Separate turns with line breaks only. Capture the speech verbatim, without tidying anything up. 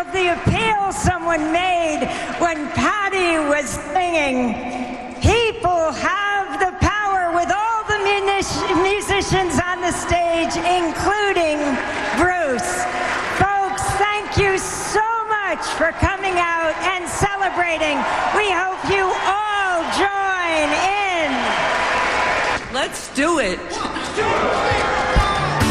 of the appeal someone made when Patty was singing, "People have the power," with all the munic- musicians on the stage, including Bruce. Folks, thank you so much for coming out and celebrating. We hope you all join in.
Let's do it.